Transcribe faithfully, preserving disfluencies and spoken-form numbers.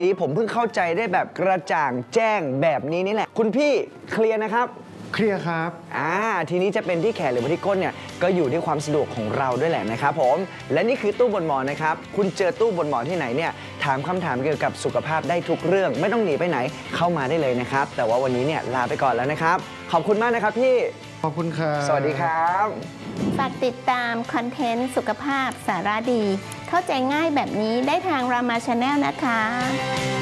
นี้ผมเพิ่งเข้าใจได้แบบกระจ่างแจ้งแบบนี้นี่แหละคุณพี่เคลียร์นะครับเคลียร์ครับอ่าทีนี้จะเป็นที่แขนหรือว่าที่ก้นเนี่ยก็อยู่ที่ความสะดวกของเราด้วยแหละนะครับผมและนี่คือตู้บนหมอนนะครับคุณเจอตู้บนหมอนที่ไหนเนี่ยถามคำถามเกี่ยวกับสุขภาพได้ทุกเรื่องไม่ต้องหนีไปไหนเข้ามาได้เลยนะครับแต่ว่าวันนี้เนี่ยลาไปก่อนแล้วนะครับขอบคุณมากนะครับพี่ขอบคุณครับสวัสดีครับฝากติดตามคอนเทนต์สุขภาพสาระดีเข้าใจง่ายแบบนี้ได้ทางรามาชาแนลนะคะ